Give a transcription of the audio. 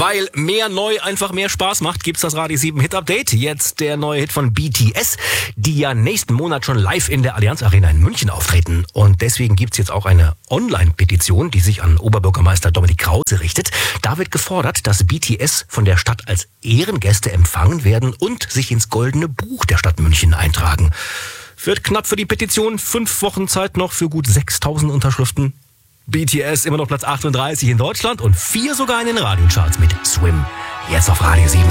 Weil mehr neu einfach mehr Spaß macht, gibt's das Radio 7 Hit Update. Jetzt der neue Hit von BTS, die ja nächsten Monat schon live in der Allianz Arena in München auftreten. Und deswegen gibt's jetzt auch eine Online-Petition, die sich an Oberbürgermeister Dominik Krause richtet. Da wird gefordert, dass BTS von der Stadt als Ehrengäste empfangen werden und sich ins Goldene Buch der Stadt München eintragen. Wird knapp für die Petition, 5 Wochen Zeit noch für gut 6.000 Unterschriften. BTS immer noch Platz 38 in Deutschland und 4 sogar in den Radiocharts mit Swim. Jetzt auf Radio 7.